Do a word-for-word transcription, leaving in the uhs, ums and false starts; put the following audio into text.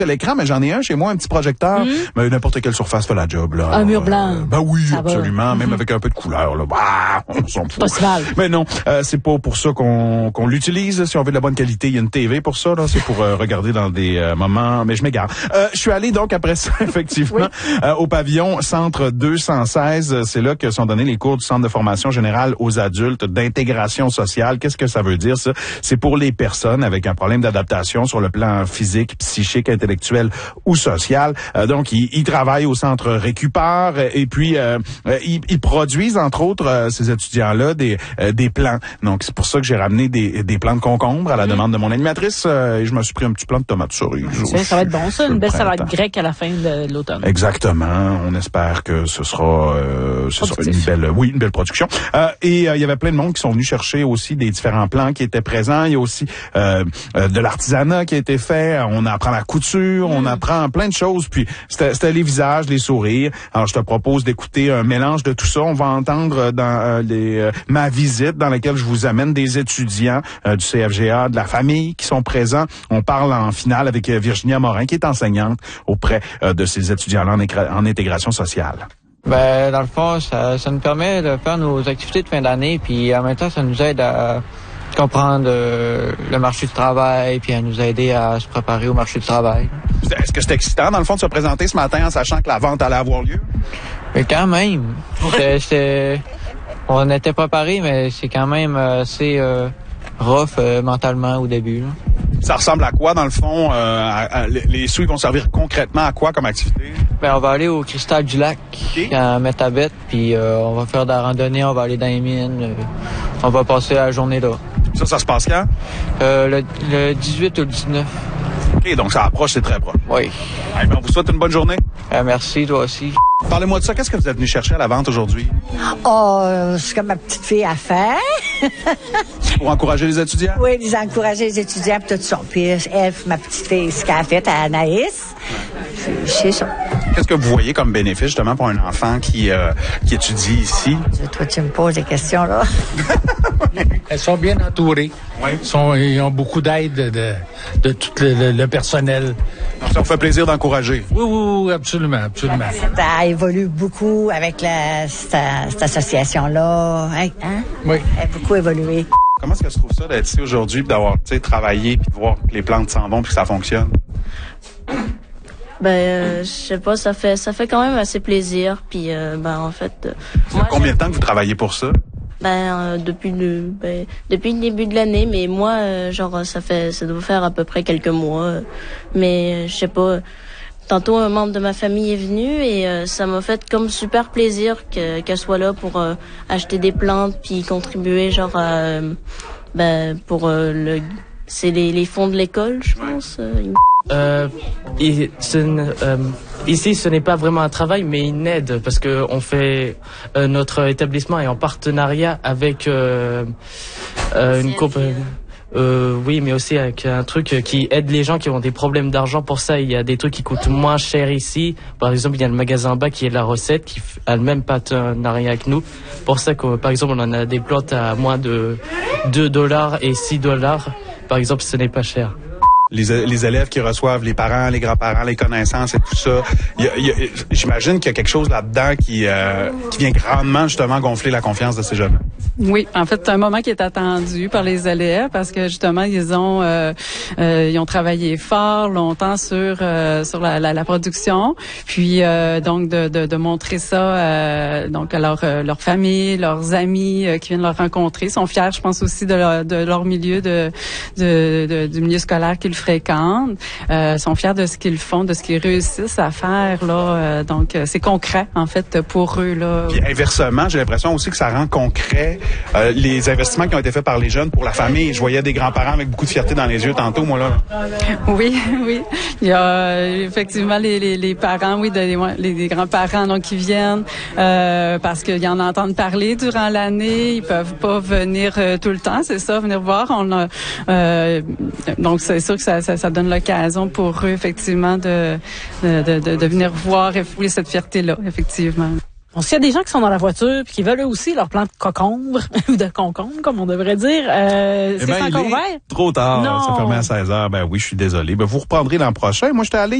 l'écran, mais j'en ai un chez moi, un petit projecteur. Mmh. Mais n'importe quelle surface fait la job, là. Un mur blanc. Euh, ben oui, ça absolument. Va. Même mmh. avec un peu de couleur, là. Bah, on s'en fout. Pas si mal. Mais non, euh, c'est pas pour ça qu'on, qu'on l'utilise. Si on veut de la bonne qualité, il y a une T V pour ça, là. C'est pour euh, regarder dans des euh, moments, mais je m'égare. Euh, je suis allé donc après ça, effectivement, oui. euh, au pavillon Centre deux cent seize. C'est là que sont donnés les cours du Centre de formation générale aux adultes d'intégration sociale. Qu'est-ce que ça veut dire, ça? C'est pour les personnes avec un problème d'adaptation sur le plan physique, psychique, intellectuel ou social. Euh, donc, ils, ils travaillent au centre Récupère et puis euh, ils, ils produisent, entre autres, euh, ces étudiants-là, des, euh, des plants. Donc, c'est pour ça que j'ai ramené des, des plants de concombre à la mmh. demande de mon animatrice euh, et je me suis pris un petit plant de tomates cerises. Ça, ça va être bon, ça, une belle salade grecque à la fin de, de l'automne. Exactement. On espère que ce sera, euh, ce sera une belle, oui, une belle production. Euh, et euh, il y avait plein de monde qui sont venus chercher aussi des différents plants qui étaient présents. Il y a aussi euh, euh, de l'artisanat qui a été fait. On apprend la couture, mmh. on apprend plein de choses. Puis c'était, c'était les visages, les sourires. Alors je te propose d'écouter un mélange de tout ça. On va entendre dans euh, les, euh, ma visite dans laquelle je vous amène des étudiants euh, du C F G A, de la famille qui sont présents. On parle en finale avec euh, Virginia Morin qui est enseignante auprès euh, de ces étudiants-là en, écra- en intégration sociale. Ben dans le fond, ça, ça nous permet de faire nos activités de fin d'année, puis en même temps, ça nous aide à comprendre euh, le marché du travail, puis à nous aider à se préparer au marché du travail. Est-ce que c'est excitant, dans le fond, de se présenter ce matin en sachant que la vente allait avoir lieu? Mais quand même. C'était, c'était, on était préparés, mais c'est quand même assez euh, rough euh, mentalement au début. Là. Ça ressemble à quoi, dans le fond? Euh, à, à, les sous, ils vont servir concrètement à quoi comme activité? Ben, on va aller au Cristal du Lac, okay. à Métabette, puis euh, on va faire de la randonnée, on va aller dans les mines, euh, on va passer la journée là. Ça, ça se passe quand? Euh, le, le dix-huit ou le dix-neuf. OK, donc ça approche, c'est très proche. Oui. Eh bien, on vous souhaite une bonne journée. Euh, merci, toi aussi. Parlez-moi de ça. Qu'est-ce que vous êtes venu chercher à la vente aujourd'hui? Oh, c'est comme ma petite fille à faire. C'est pour encourager les étudiants? Oui, les encourager les étudiants et tout ça. Puis elle, ma petite fille, ce qu'elle a fait à Anaïs, c'est ça. Qu'est-ce que vous voyez comme bénéfice, justement, pour un enfant qui, euh, qui étudie ici? Toi, tu me poses des questions, là. Elles sont bien entourées. Oui. Ils, sont, ils ont beaucoup d'aide de, de, de tout le, le, le personnel. Donc, ça vous fait plaisir d'encourager? Oui, oui, oui, absolument, absolument. Ça évolue beaucoup avec la, cette, cette association-là. Hein? Oui. Elle a beaucoup évolué. Comment est-ce que tu trouves ça d'être ici aujourd'hui et d'avoir travaillé et de voir que les plantes s'en vont et que ça fonctionne? Ben, euh, je sais pas, ça fait ça fait quand même assez plaisir. Puis, euh, ben, en fait, euh, moi, combien de temps que vous travaillez pour ça? Ben, euh, depuis le ben, depuis le début de l'année, mais moi, euh, genre, ça fait ça doit faire à peu près quelques mois. Euh, mais euh, je sais pas. Tantôt, un membre de ma famille est venu et euh, ça m'a fait comme super plaisir que, qu'elle soit là pour euh, acheter des plantes puis contribuer, genre, à, euh, ben, pour euh, le c'est les, les fonds de l'école, je pense. Euh, Euh, et ce, euh, ici, ce n'est pas vraiment un travail, mais une aide, parce que on fait euh, notre établissement est en partenariat avec euh, euh, une compagnie. Euh, oui, mais aussi avec un truc qui aide les gens qui ont des problèmes d'argent. Pour ça, il y a des trucs qui coûtent moins cher ici. Par exemple, il y a le magasin en bas qui est La Recette, qui a le même partenariat avec nous. Pour ça que, par exemple, on en a des plantes à moins de deux dollars et six dollars. Par exemple, ce n'est pas cher. Les, les élèves qui reçoivent les parents, les grands-parents, les connaissances et tout ça. Il y a, il y a, j'imagine qu'il y a quelque chose là-dedans qui, euh, qui vient grandement justement gonfler la confiance de ces jeunes. Oui, en fait, c'est un moment qui est attendu par les élèves parce que justement ils ont euh, euh, ils ont travaillé fort longtemps sur euh, sur la, la, la production, puis euh, donc de, de, de montrer ça euh, donc à leur euh, leur famille, leurs amis euh, qui viennent leur rencontrer, ils sont fiers, je pense aussi de leur, de leur milieu de, de, de du milieu scolaire qu'ils fréquentent, euh, sont fiers de ce qu'ils font, de ce qu'ils réussissent à faire là, euh, donc c'est concret en fait pour eux là. Puis inversement, j'ai l'impression aussi que ça rend concret euh, les investissements qui ont été faits par les jeunes pour la famille. Je voyais des grands-parents avec beaucoup de fierté dans les yeux tantôt, moi là. Oui, oui, il y a euh, effectivement les, les, les parents, oui, de, les, les grands-parents donc qui viennent euh, parce qu'ils en entendent parler durant l'année, ils peuvent pas venir euh, tout le temps, c'est ça, venir voir. On a, euh, donc c'est sûr que ça, ça, ça donne l'occasion pour eux effectivement de de, de, de venir voir et fouler cette fierté là, effectivement. Bon, s'il y a des gens qui sont dans la voiture puis qui veulent eux aussi leur plan de cocombre ou de concombre, comme on devrait dire, euh, eh c'est ben, encore il est ouvert? trop tard. Non. Ça fermait à seize heures. Ben oui, je suis désolé. Ben, vous reprendrez l'an prochain. Moi, j'étais allé